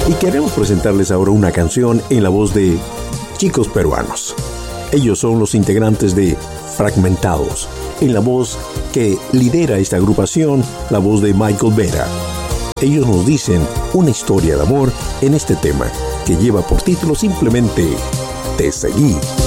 Y queremos presentarles ahora una canción en la voz de Chicos Peruanos. Ellos son los integrantes de Fragmentados, en la voz que lidera esta agrupación, la voz de Michael Vera. Ellos nos dicen una historia de amor en este tema que lleva por título simplemente Te seguí.